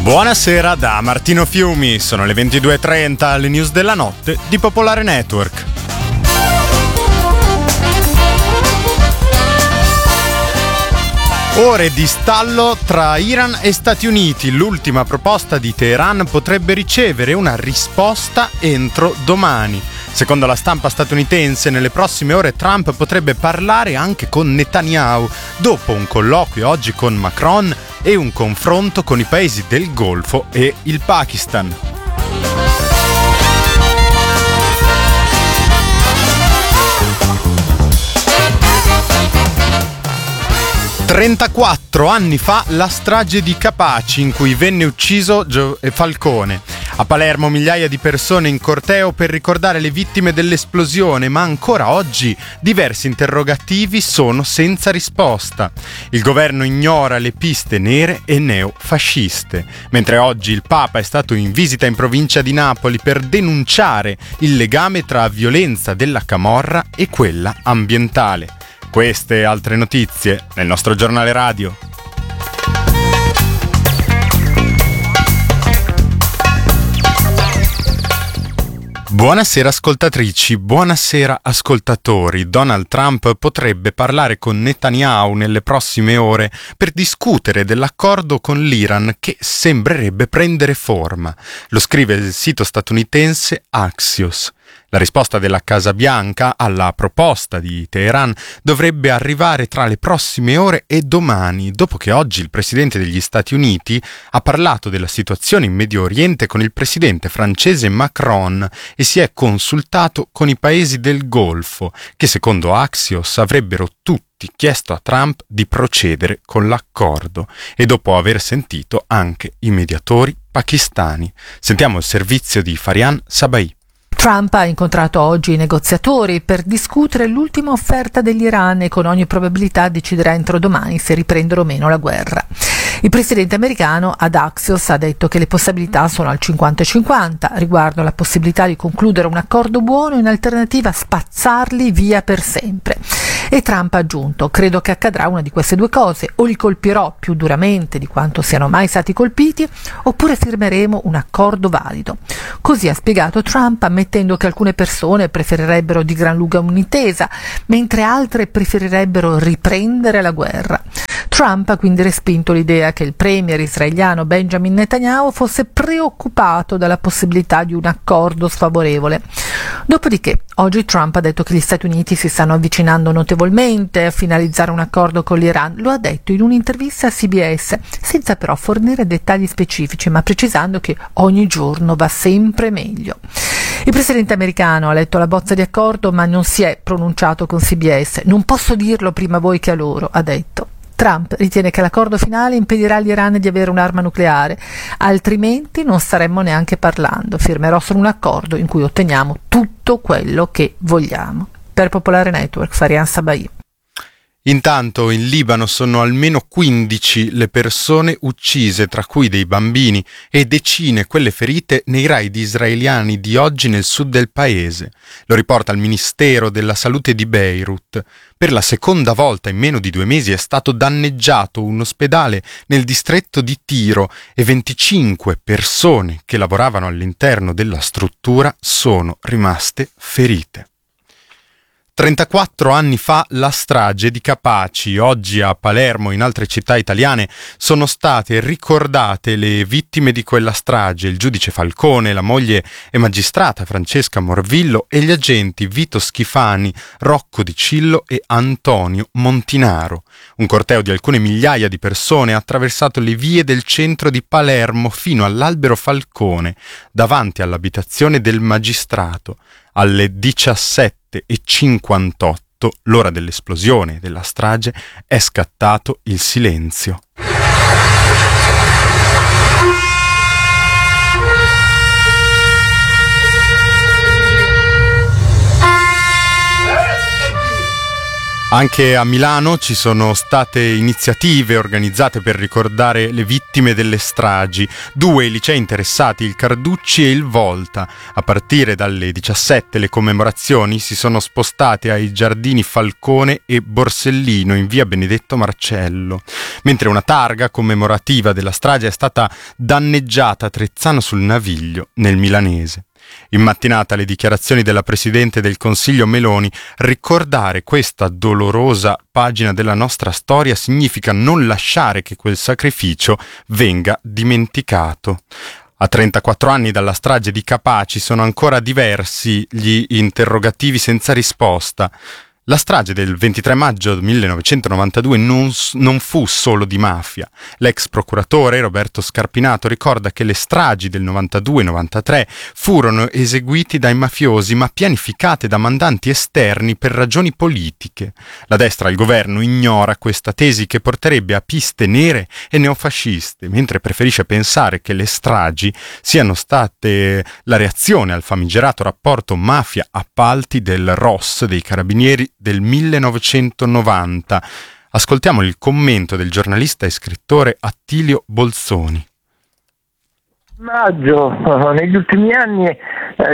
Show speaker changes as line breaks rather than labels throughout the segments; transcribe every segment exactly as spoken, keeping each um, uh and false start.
Buonasera da Martino Fiumi, sono le ventidue e trenta, alle news della notte di Popolare Network. Ore di stallo tra Iran e Stati Uniti. L'ultima proposta di Teheran potrebbe ricevere una risposta entro domani. Secondo la stampa statunitense, nelle prossime ore Trump potrebbe parlare anche con Netanyahu, dopo un colloquio oggi con Macron e un confronto con i paesi del Golfo e il Pakistan. trentaquattro anni fa la strage di Capaci, in cui venne ucciso Gio- Falcone. A Palermo migliaia di persone in corteo per ricordare le vittime dell'esplosione, ma ancora oggi diversi interrogativi sono senza risposta. Il governo ignora le piste nere e neofasciste, mentre oggi il Papa è stato in visita in provincia di Napoli per denunciare il legame tra violenza della camorra e quella ambientale. Queste e altre notizie nel nostro giornale radio. Buonasera ascoltatrici, buonasera ascoltatori. Donald Trump potrebbe parlare con Netanyahu nelle prossime ore per discutere dell'accordo con l'Iran che sembrerebbe prendere forma. Lo scrive il sito statunitense Axios. La risposta della Casa Bianca alla proposta di Teheran dovrebbe arrivare tra le prossime ore e domani, dopo che oggi il presidente degli Stati Uniti ha parlato della situazione in Medio Oriente con il presidente francese Macron e si è consultato con i paesi del Golfo, che secondo Axios avrebbero tutti chiesto a Trump di procedere con l'accordo, e dopo aver sentito anche i mediatori pakistani. Sentiamo il servizio di Farian Sabai.
Trump ha incontrato oggi i negoziatori per discutere l'ultima offerta dell'Iran e con ogni probabilità deciderà entro domani se riprendere o meno la guerra. Il presidente americano ad Axios ha detto che le possibilità sono al cinquanta cinquanta riguardo alla possibilità di concludere un accordo buono, in alternativa spazzarli via per sempre. E Trump ha aggiunto: credo che accadrà una di queste due cose, o li colpirò più duramente di quanto siano mai stati colpiti, oppure firmeremo un accordo valido. Così ha spiegato Trump, ammettendo che alcune persone preferirebbero di gran lunga un'intesa, mentre altre preferirebbero riprendere la guerra. Trump ha quindi respinto l'idea che il premier israeliano Benjamin Netanyahu fosse preoccupato dalla possibilità di un accordo sfavorevole. Dopodiché, oggi Trump ha detto che gli Stati Uniti si stanno avvicinando notevolmente a finalizzare un accordo con l'Iran. Lo ha detto in un'intervista a C B S, senza però fornire dettagli specifici, ma precisando che ogni giorno va sempre meglio. Il presidente americano ha letto la bozza di accordo, ma non si è pronunciato con C B S. Non posso dirlo prima a voi che a loro, ha detto. Trump ritiene che l'accordo finale impedirà all'Iran di avere un'arma nucleare, altrimenti non staremmo neanche parlando. Firmerò solo un accordo in cui otteniamo tutto quello che vogliamo. Per Popolare Network, Farian Sabai.
Intanto in Libano sono almeno quindici le persone uccise, tra cui dei bambini, e decine quelle ferite nei raid israeliani di oggi nel sud del paese. Lo riporta il Ministero della Salute di Beirut. Per la seconda volta in meno di due mesi è stato danneggiato un ospedale nel distretto di Tiro e venticinque persone che lavoravano all'interno della struttura sono rimaste ferite. trentaquattro anni fa la strage di Capaci. Oggi a Palermo e in altre città italiane sono state ricordate le vittime di quella strage: il giudice Falcone, la moglie e magistrata Francesca Morvillo e gli agenti Vito Schifani, Rocco Di Cillo e Antonio Montinaro. Un corteo di alcune migliaia di persone ha attraversato le vie del centro di Palermo fino all'Albero Falcone, davanti all'abitazione del magistrato. Alle diciassette e cinquantotto, l'ora dell'esplosione della strage, è scattato il silenzio. Anche a Milano ci sono state iniziative organizzate per ricordare le vittime delle stragi. Due i licei interessati, il Carducci e il Volta. A partire dalle diciassette le commemorazioni si sono spostate ai giardini Falcone e Borsellino in via Benedetto Marcello, mentre una targa commemorativa della strage è stata danneggiata a Trezzano sul Naviglio, nel milanese. In mattinata le dichiarazioni della Presidente del Consiglio Meloni: ricordare questa dolorosa pagina della nostra storia significa non lasciare che quel sacrificio venga dimenticato. A trentaquattro anni dalla strage di Capaci sono ancora diversi gli interrogativi senza risposta. La strage del ventitré maggio millenovecentonovantadue non, non fu solo di mafia. L'ex procuratore Roberto Scarpinato ricorda che le stragi del novantadue novantatré furono eseguiti dai mafiosi ma pianificate da mandanti esterni per ragioni politiche. La destra al governo ignora questa tesi che porterebbe a piste nere e neofasciste, mentre preferisce pensare che le stragi siano state la reazione al famigerato rapporto mafia-appalti del R O S, dei Carabinieri, del millenovecentonovanta. Ascoltiamo il commento del giornalista e scrittore Attilio Bolzoni.
Maggio negli ultimi anni eh,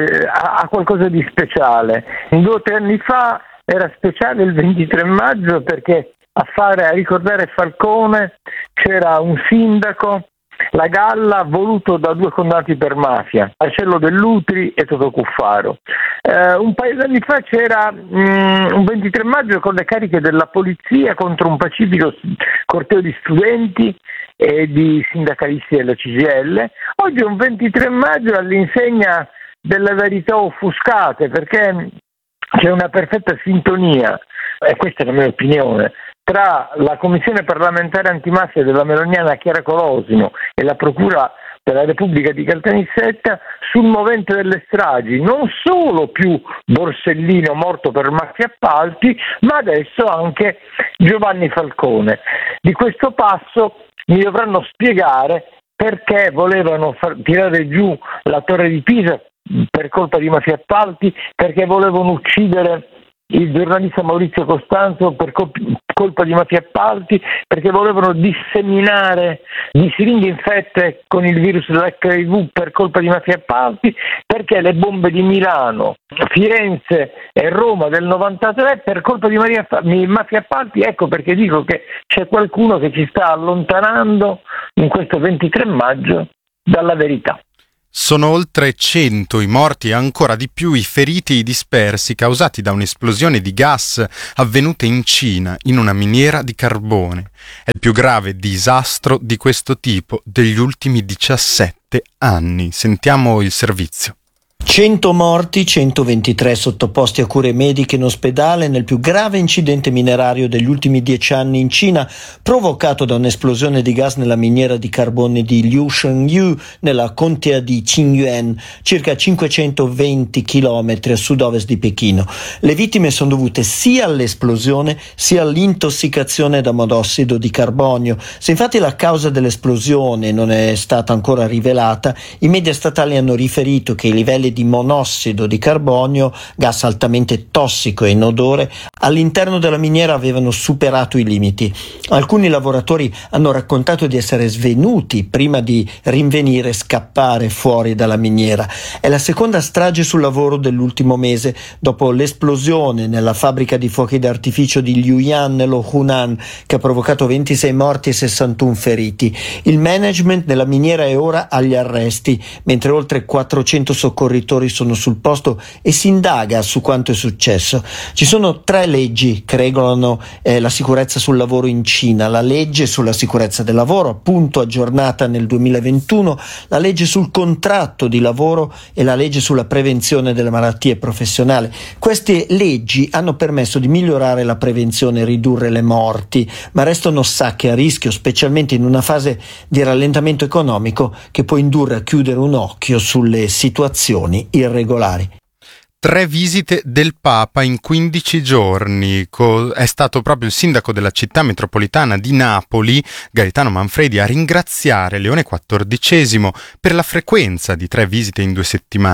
ha qualcosa di speciale. Due o tre anni fa era speciale il ventitré maggio perché a fare a ricordare Falcone c'era un sindaco, La Galla, voluto da due condannati per mafia, Marcello Dell'Utri e Totò Cuffaro. Eh, un paio di anni fa c'era mh, un ventitré maggio con le cariche della polizia contro un pacifico corteo di studenti e di sindacalisti della C G I L. Oggi è un ventitré maggio all'insegna delle verità offuscate, perché c'è una perfetta sintonia, e questa è la mia opinione, tra la Commissione parlamentare antimafia della meloniana Chiara Colosimo e la Procura della Repubblica di Caltanissetta sul movente delle stragi, non solo più Borsellino morto per mafia appalti, ma adesso anche Giovanni Falcone. Di questo passo mi dovranno spiegare perché volevano far tirare giù la Torre di Pisa per colpa di mafia appalti, perché volevano uccidere il giornalista Maurizio Costanzo per colpa di mafia appalti, perché volevano disseminare di siringhe infette con il virus dell'H I V per colpa di mafia appalti, perché le bombe di Milano, Firenze e Roma del novantatré per colpa di mafia appalti. Ecco perché dico che c'è qualcuno che ci sta allontanando in questo ventitré maggio dalla verità.
Sono oltre cento i morti e ancora di più i feriti e i dispersi causati da un'esplosione di gas avvenuta in Cina, in una miniera di carbone. È il più grave disastro di questo tipo degli ultimi diciassette anni. Sentiamo il servizio.
cento morti, centoventitré sottoposti a cure mediche in ospedale nel più grave incidente minerario degli ultimi dieci anni in Cina, provocato da un'esplosione di gas nella miniera di carbone di Liushengyu nella contea di Qingyuan, circa cinquecentoventi chilometri a sud-ovest di Pechino. Le vittime sono dovute sia all'esplosione sia all'intossicazione da monossido di carbonio. Se infatti la causa dell'esplosione non è stata ancora rivelata, i media statali hanno riferito che i livelli di monossido di carbonio, gas altamente tossico e inodore, all'interno della miniera avevano superato i limiti. Alcuni lavoratori hanno raccontato di essere svenuti prima di rinvenire e scappare fuori dalla miniera. È la seconda strage sul lavoro dell'ultimo mese, dopo l'esplosione nella fabbrica di fuochi d'artificio di Luoyang nello Hunan, che ha provocato ventisei morti e sessantuno feriti. Il management della miniera è ora agli arresti, mentre oltre quattrocento soccorritori sono sul posto e si indaga su quanto è successo. Ci sono tre leggi che regolano eh, la sicurezza sul lavoro in Cina: la legge sulla sicurezza del lavoro, appunto aggiornata nel duemilaventuno, la legge sul contratto di lavoro e la legge sulla prevenzione delle malattie professionali. Queste leggi hanno permesso di migliorare la prevenzione e ridurre le morti, ma restano sacche a rischio, specialmente in una fase di rallentamento economico che può indurre a chiudere un occhio sulle situazioni irregolari.
Tre visite del Papa in quindici giorni. È stato proprio il sindaco della città metropolitana di Napoli, Gaetano Manfredi, a ringraziare Leone quattordicesimo per la frequenza di tre visite in due settimane.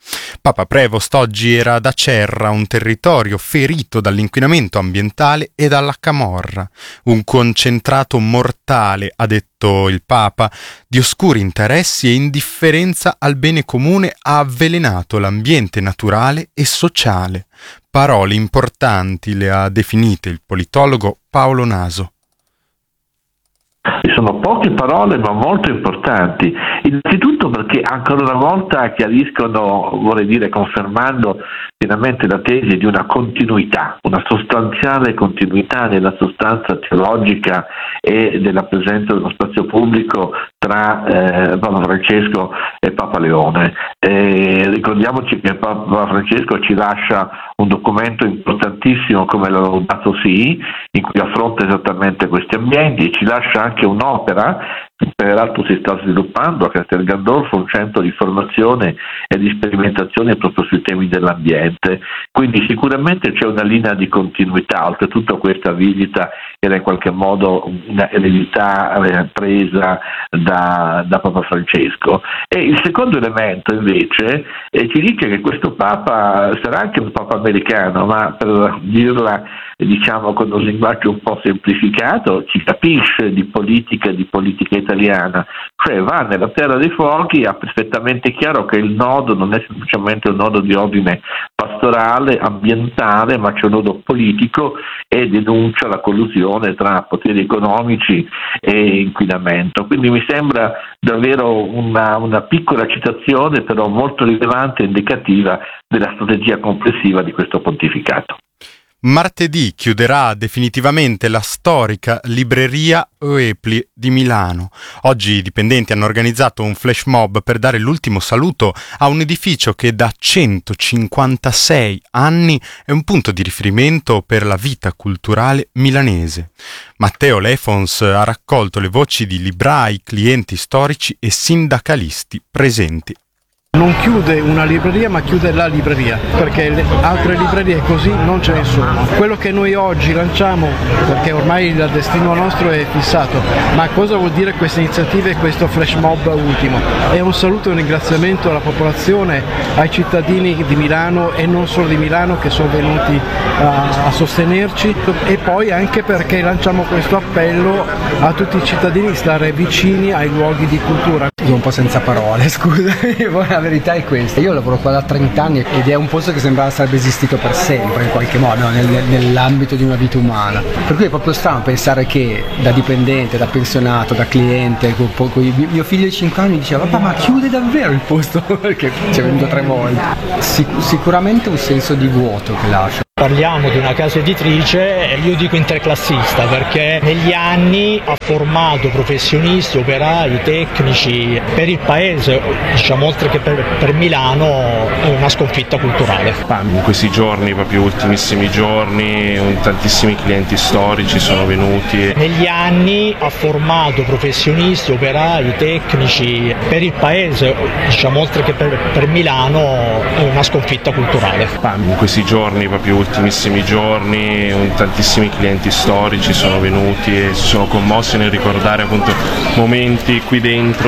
Papa Prevost oggi era ad Acerra, un territorio ferito dall'inquinamento ambientale e dalla camorra. Un concentrato mortale, ha detto il Papa, di oscuri interessi e indifferenza al bene comune ha avvelenato l'ambiente naturale e sociale. Parole importanti le ha definite il politologo Paolo Naso.
Sono poche parole ma molto importanti, innanzitutto perché ancora una volta chiariscono, vorrei dire confermando pienamente la tesi di una continuità, una sostanziale continuità nella sostanza teologica e della presenza dello spazio pubblico tra eh, Papa Francesco e Papa Leone. Eh, ricordiamoci che Papa Francesco ci lascia un documento importantissimo come la Laudato Si, in cui affronta esattamente questi ambienti, e ci lascia anche un'opera, peraltro si sta sviluppando a Castel Gandolfo, un centro di formazione e di sperimentazione proprio sui temi dell'ambiente. Quindi sicuramente c'è una linea di continuità, oltretutto questa visita era in qualche modo una eredità presa da, da Papa Francesco. E il secondo elemento invece eh, ci dice che questo Papa sarà anche un Papa americano, ma per dirla diciamo con un linguaggio un po' semplificato, ci capisce di politica di politica italiana, cioè va nella terra dei fuochi, ha perfettamente chiaro che il nodo non è semplicemente un nodo di ordine pastorale, ambientale, ma c'è un nodo politico, e denuncia la collusione tra poteri economici e inquinamento. Quindi mi sembra davvero una, una piccola citazione, però molto rilevante e indicativa della strategia complessiva di questo pontificato.
Martedì chiuderà definitivamente la storica libreria Oepli di Milano. Oggi i dipendenti hanno organizzato un flash mob per dare l'ultimo saluto a un edificio che da centocinquantasei anni è un punto di riferimento per la vita culturale milanese. Matteo Lefons ha raccolto le voci di librai, clienti storici e sindacalisti presenti.
Non chiude una libreria ma chiude la libreria, perché le altre librerie così non ce ne sono. Quello che noi oggi lanciamo, perché ormai il destino nostro è fissato, ma cosa vuol dire queste iniziative e questo flash mob ultimo? È un saluto e un ringraziamento alla popolazione, ai cittadini di Milano e non solo di Milano che sono venuti a, a sostenerci, e poi anche perché lanciamo questo appello a tutti i cittadini di stare vicini ai luoghi di cultura.
Sono un po' senza parole, scusa. La verità è questa, io lavoro qua da trenta anni ed è un posto che sembrava sarebbe esistito per sempre in qualche modo nel, nell'ambito di una vita umana, per cui è proprio strano pensare che da dipendente, da pensionato, da cliente, con, con, mio figlio di cinque anni diceva papà ma chiude davvero il posto perché ci è venuto tre volte. Sic- sicuramente un senso di vuoto che lascia.
Parliamo di una casa editrice, io dico interclassista, perché negli anni ha formato professionisti, operai, tecnici per il paese, diciamo oltre che per, per Milano, è una sconfitta culturale.
In questi giorni, proprio ultimissimi giorni, tantissimi clienti storici sono venuti.
Negli anni ha formato professionisti, operai, tecnici per il paese, diciamo oltre che per, per Milano, è una sconfitta culturale.
In questi giorni, proprio ultimissimi giorni, tantissimi clienti storici sono venuti e si sono commossi nel ricordare appunto momenti qui dentro